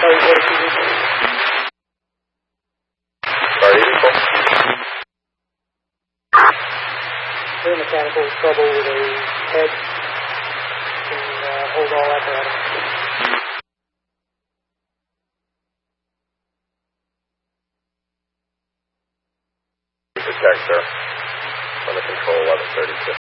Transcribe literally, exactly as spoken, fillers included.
Very mechanical trouble with a head and uh, hold all apparatus. Detector on the control eleven thirty-six.